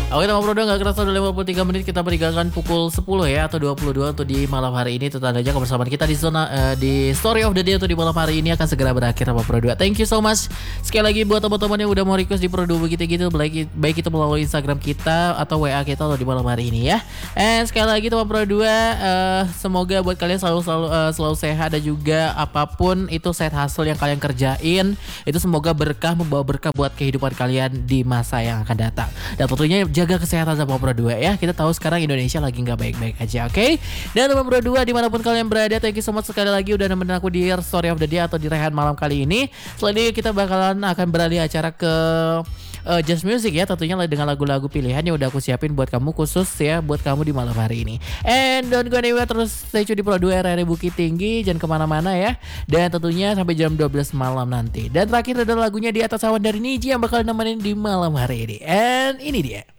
Oke teman Pro 2 gak kerasa udah 53 menit kita meninggalkan pukul 10 ya atau 22 untuk di malam hari ini. Itu tandanya kebersamaan kita di zona di Story of the Day untuk di malam hari ini akan segera berakhir sama Pro 2. Thank you so much sekali lagi buat teman-teman yang udah mau request di Pro 2 begitu-gitu, baik itu melalui Instagram kita atau WA kita atau di malam hari ini ya. And sekali lagi teman Pro 2, semoga buat kalian selalu sehat dan juga apapun itu side hustle yang kalian kerjain itu semoga membawa berkah buat kehidupan kalian di masa yang akan datang. Dan tentunya jaga kesehatan sama Pro 2 ya. Kita tahu sekarang Indonesia lagi nggak baik-baik aja, oke? Dan teman Pro 2 dimanapun kalian berada, thank you so much sekali lagi udah nemenin aku di Story of the Day atau di Rehan malam kali ini. Selanjutnya kita akan beralih acara ke Just Music ya, tentunya dengan lagu-lagu pilihan yang udah aku siapin buat kamu khusus ya, buat kamu di malam hari ini. And don't go anywhere, terus stay tune di Pro 2 RRI Bukit Tinggi, jangan kemana-mana ya. Dan tentunya sampai jam 12 malam nanti. Dan terakhir ada lagunya Di Atas Awan dari Niji yang bakal nemenin di malam hari ini. And ini dia.